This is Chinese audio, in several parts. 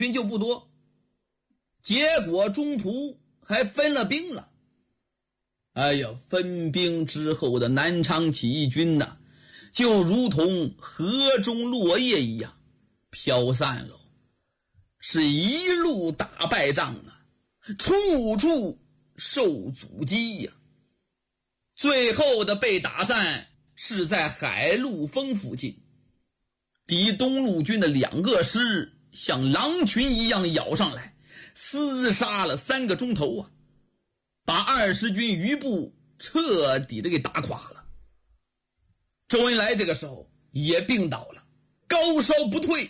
军就不多，结果中途还分了兵了。哎呀，分兵之后的南昌起义军呐，就如同河中落叶一样飘散了，是一路打败仗啊，处处受阻击呀。最后的被打散是在海陆丰附近，敌东路军的2个师像狼群一样咬上来，厮杀了3个钟头啊，把20军余部彻底的给打垮了。周恩来这个时候也病倒了，高烧不退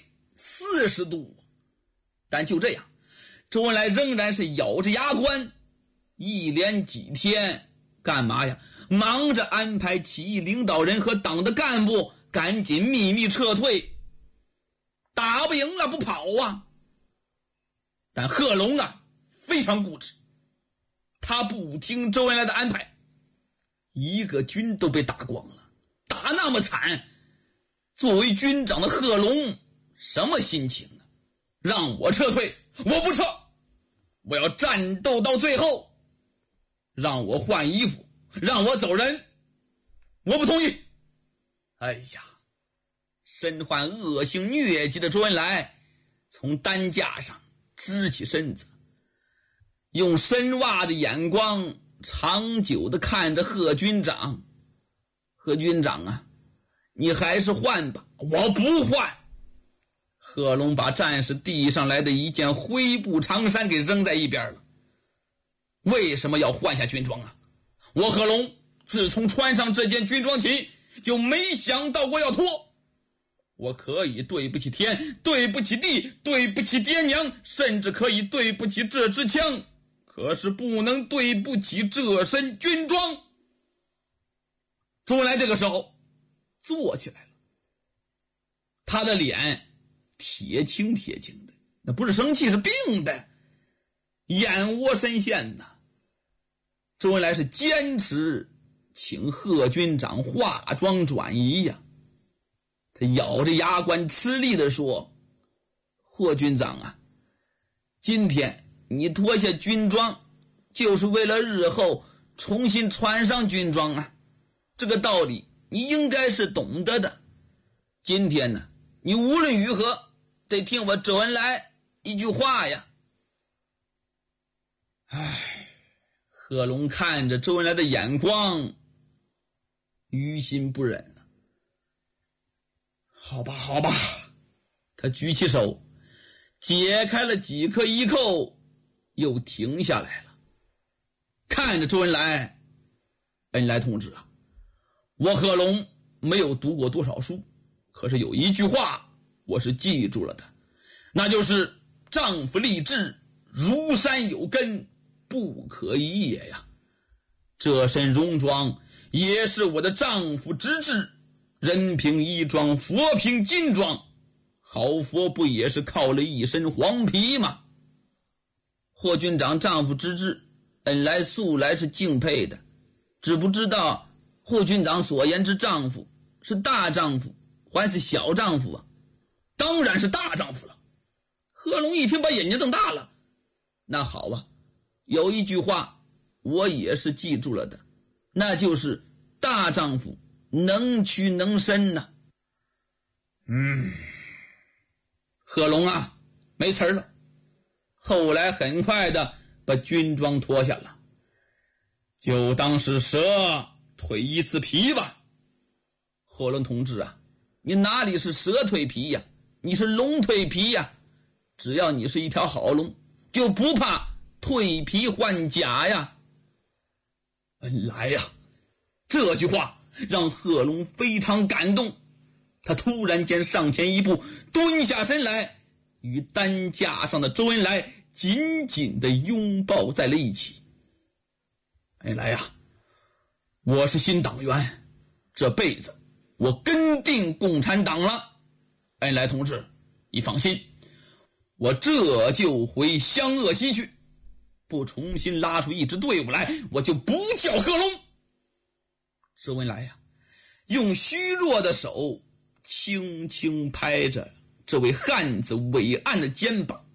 40度，但就这样，周恩来仍然是咬着牙关，一连几天干嘛呀？忙着安排起义领导人和党的干部赶紧秘密撤退，打不赢了不跑啊。但贺龙啊非常固执，他不听周恩来的安排，一个军都被打光了，打那么惨，作为军长的贺龙什么心情啊？让我撤退，我不撤，我要战斗到最后，让我换衣服，让我走人，我不同意。哎呀，身患恶性疟疾的周恩来从担架上支起身子，用深挖的眼光长久地看着贺军长。贺军长啊，你还是换吧。我不换。贺龙把战士递上来的一件灰布长衫给扔在一边了。为什么要换下军装啊？我贺龙自从穿上这件军装起，就没想到过要脱。我可以对不起天，对不起地，对不起爹娘，甚至可以对不起这支枪，可是不能对不起这身军装。周恩来这个时候坐起来了，他的脸铁青铁青的，那不是生气，是病的，眼窝深陷呐。周恩来是坚持请贺军长化妆转移呀。他咬着牙关吃力地说，贺军长啊，今天你脱下军装就是为了日后重新穿上军装啊，这个道理你应该是懂得的。今天呢，你无论如何得听我周恩来一句话呀。唉，贺龙看着周恩来的眼光，于心不忍了。好吧好吧，他举起手解开了几颗衣扣，又停下来了，看着周恩来，恩来同志啊，我贺龙没有读过多少书，可是有一句话我是记住了的，那就是丈夫立志，如山有根，不可一也呀。这身戎装也是我的丈夫之志，人凭衣装，佛凭金装，好佛不也是靠了一身黄皮吗？霍军长丈夫之志，恩来素来是敬佩的，只不知道霍军长所言之丈夫是大丈夫还是小丈夫啊？当然是大丈夫了。贺龙一听把眼睛瞪大了。那好啊，有一句话我也是记住了的，那就是大丈夫能屈能伸呐。贺龙啊，没词儿了。后来很快的把军装脱下了，就当是蛇蜕一次皮吧。贺龙同志啊，你哪里是蛇蜕皮呀，你是龙蜕皮呀。只要你是一条好龙，就不怕蜕皮换甲呀。恩来呀，这句话让贺龙非常感动，他突然间上前一步，蹲下身来，与担架上的周恩来紧紧地拥抱在了一起。恩来呀，我是新党员，这辈子我跟定共产党了。恩来同志，你放心，我这就回湘鄂西去，不重新拉出一支队伍来，我就不叫贺龙。周恩来呀，用虚弱的手轻轻拍着这位汉子伟岸的肩膀，